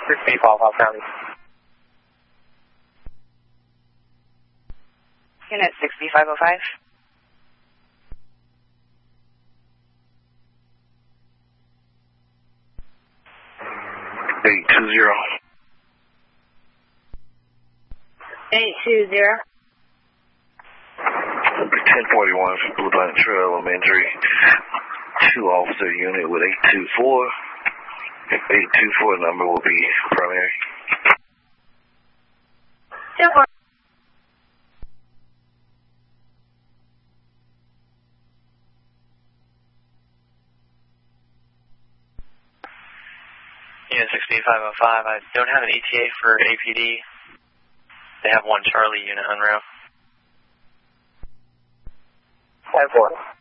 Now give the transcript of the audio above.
Falls County. Unit 6505. Eight 820. 1041 from Blue Planet Trail. I'm injury. 2-officer unit with 824. 824 number will be primary. 10-4. Unit 6505, I don't have an ETA for APD. They have one Charlie unit on route. 10-4.